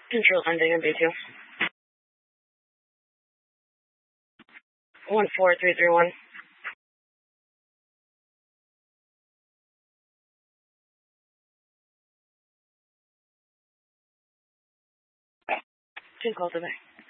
Control ending in B2. 14331. Two calls away.